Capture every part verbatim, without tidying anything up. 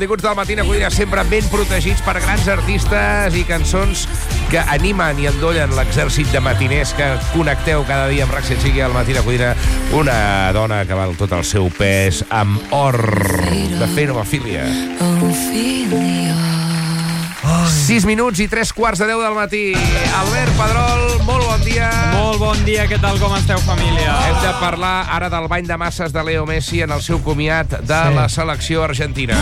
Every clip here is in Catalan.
Continguts del Matina Codina sempre ben protegits per grans artistes i cançons que animen i endollen l'exèrcit de matiners que connecteu cada dia amb RAC cent cinc i al Matina Codina. Una dona que val tot el seu pes amb or de fenomafília. sis minuts i tres quarts de deu del matí. Albert Pedrol, molt bon dia. Molt bon dia, què tal, com esteu, família? Hem de parlar ara del bany de masses de Leo Messi en el seu comiat de sí. la selecció argentina.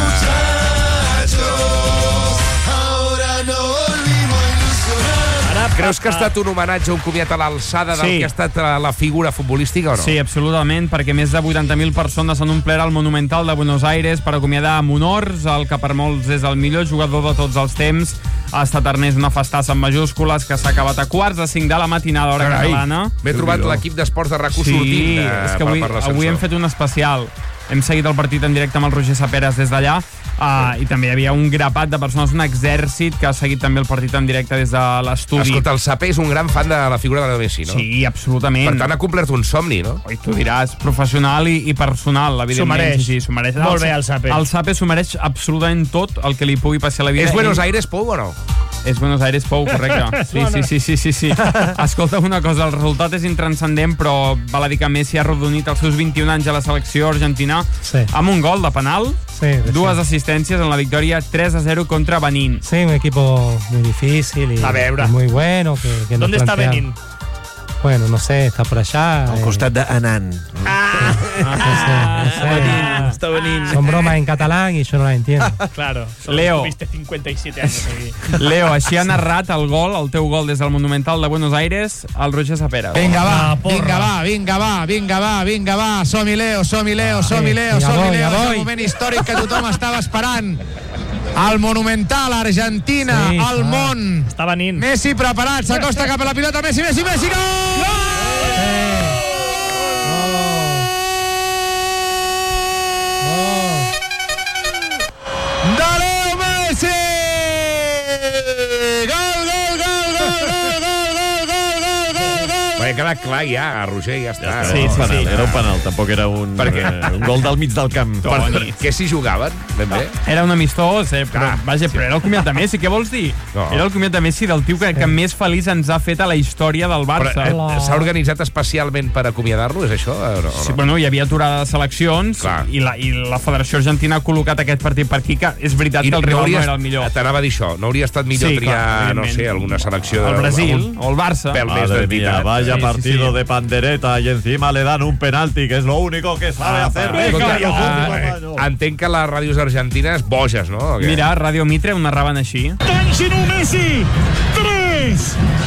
Creus que ha estat un homenatge, un comiat a l'alçada del Sí. que ha estat la figura futbolística o no? Sí, absolutament, perquè més de vuitanta mil persones han omplert el Monumental de Buenos Aires per acomiadar amb honors el que per molts és el millor jugador de tots els temps. Ha estat Ernest una festassa amb majúscules que s'ha acabat a quarts de cinc de la matinada, hora Carai, catalana. M'he trobat l'equip d'esports de RAC u Sí, sortint eh, és que per, avui, per l'ascensor. avui hem fet un especial. Hem seguit el partit en directe amb el Roger Saperas des d'allà. Uh, I també hi havia un grapat de persones, un exèrcit que ha seguit també el partit en directe des de l'estudi. Escolta, el Saper és un gran fan de la figura de Leo Messi, no? Sí, absolutament. Per tant, ha complert un somni, no? Oi, tu diràs, professional i, i personal, evidentment. S'ho mereix. Sí, sí, s'ho mereix. Molt bé, el Sape. El Sape s'ho mereix absolutament tot el que li pugui passar a la vida. És Buenos Ell... Aires Pou o no? És Buenos Aires Pou, correcte. Sí, sí, sí, sí, sí, sí. Escolta una cosa, el resultat és intranscendent, però val a dir que Messi ha arrodonit els seus vint-i-un anys a la selecció argentina Sí. amb un gol de penal, Sí, sí. dues assistències en la victòria tres a zero contra Benín. Sí, un equipo muy difícil y, A veure. y muy bueno. Que, que nos ¿Dónde está plantea- Benín? Bueno, no sé, está por allá. Al eh, costat d'Anant. Ah, no sé, no sé. Benín, está Benín. Son bromas en catalán y yo no las entiendo. Claro, solo Leo. tuviste cincuenta y siete años aquí. Leo, així ha narrat el gol, el teu gol des del Monumental de Buenos Aires, el Roger Saperas. Vinga, va, Ah, porra. vinga, va, vinga, va, vinga, va, vinga, va. Som-hi, Leo, som-hi, Leo, som-hi, sí, Leo, vinga, som-hi, voy, Leo. ja És voy. el moment històric que tothom estava esperant. El Monumental, Argentina, Sí, al ah. món. Està venint. Messi preparat, s'acosta cap a la pilota, Messi, Messi, Messi, gol! De Leo Messi! Gol, gol, gol, gol, gol, gol, gol, gol, gol, gol, gol. Bé, queda clar ja, Roger, ja està. Era Sí, un sí, penal, sí. era un penal, tampoc era un, Per què? eh, un gol del mig del camp. Per, per què s'hi jugaven, ben bé? Era un amistós, eh? Però, Ah, vaja, però era el comiat de Messi, què vols dir? No. Era el comiat de Messi del tio que, que més feliç ens ha fet a la història del Però Barça. eh, s'ha organitzat especialment per acomiadar-lo, és això? O no? Sí, bueno, hi havia aturada de seleccions Clar. i la, i la Federació Argentina ha col·locat aquest partit per aquí, que és veritat que el rival no era el millor. T'anava a dir això, no hauria estat millor Sí, triar, clar, no sé, evidentment. alguna selecció... El de- Brasil algun o el Barça. Pèl més Madre mía, d'entitat. vaya Sí, sí, partido sí. de pandereta y encima le dan un penalti, que es lo único que sabe Ah, hacer. venga, Venga, venga, jo, Eh, jo, jo. entenc que les ràdios argentines boges, no? O què? Mira, Radio Mitre ho narraven així. Tangerino Messi, tres,